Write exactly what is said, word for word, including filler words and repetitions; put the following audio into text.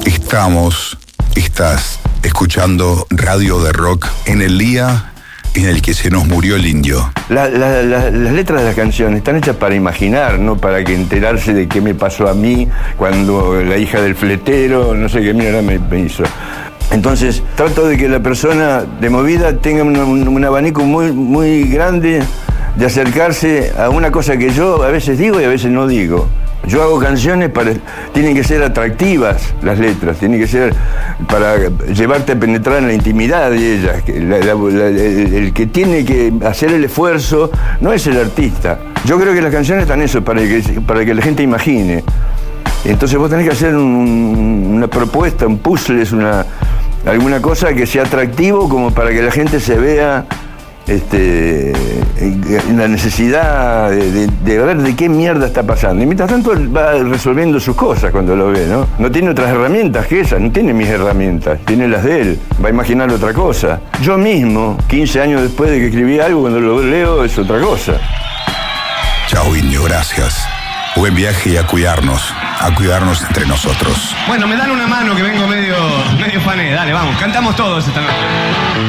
Estamos, estás escuchando Radio de Rock en el día en el que se nos murió el indio. La, la, la, las letras de las canciones están hechas para imaginar, no para que enterarse de qué me pasó a mí cuando la hija del fletero, no sé qué mierda me, me hizo. Entonces trato de que la persona de movida tenga un, un, un abanico muy, muy grande de acercarse a una cosa que yo a veces digo y a veces no digo. Yo hago canciones para... Tienen que ser atractivas las letras, tienen que ser para llevarte a penetrar en la intimidad de ellas. La, la, la, el, el que tiene que hacer el esfuerzo no es el artista. Yo creo que las canciones están eso, para que, para que la gente imagine. Entonces vos tenés que hacer un, una propuesta, un puzzle, es una, alguna cosa que sea atractivo como para que la gente se vea... Este, la necesidad de, de, de ver de qué mierda está pasando. Y mientras tanto él va resolviendo sus cosas cuando lo ve, ¿no? No tiene otras herramientas que esas, no tiene mis herramientas, tiene las de él. Va a imaginar otra cosa. Yo mismo, quince años después de que escribí algo, cuando lo leo es otra cosa. Chao, indio, gracias. Buen viaje y a cuidarnos, a cuidarnos entre nosotros. Bueno, me dan una mano que vengo medio, medio fané. Dale, vamos, cantamos todos esta noche.